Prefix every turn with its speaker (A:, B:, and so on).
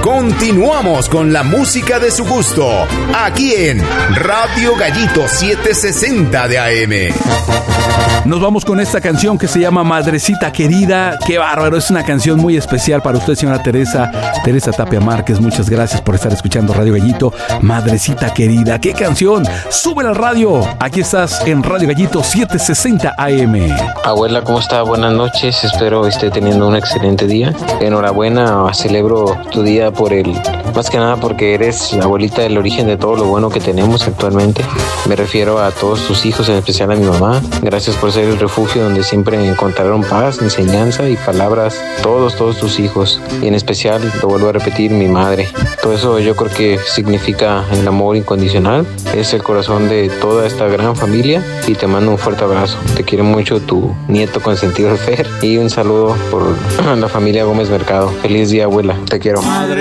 A: Continuamos con la música de su gusto, aquí en Radio Gallito 760 de AM.
B: Nos vamos con esta canción que se llama Madrecita Querida. ¡Qué bárbaro! Es una canción muy especial para usted, señora Teresa Tapia Márquez. Muchas gracias por estar escuchando Radio Gallito. Madrecita Querida, ¡qué canción! ¡Súbela al radio! Aquí estás en Radio Gallito 760 AM.
C: Abuela, ¿cómo está? Buenas noches. Espero esté teniendo un excelente día. Enhorabuena, celebro tu día más que nada porque eres la abuelita del origen de todo lo bueno que tenemos actualmente. Me refiero a todos tus hijos, en especial a mi mamá. Gracias por ser el refugio donde siempre encontraron paz, enseñanza y palabras todos tus hijos. Y en especial, lo vuelvo a repetir, mi madre. Todo eso yo creo que significa el amor incondicional. Es el corazón de toda esta gran familia y te mando un fuerte abrazo. Te quiere mucho tu nieto consentido, el Fer. Y un saludo por la familia Gómez Mercado. Feliz día, abuela. Te quiero.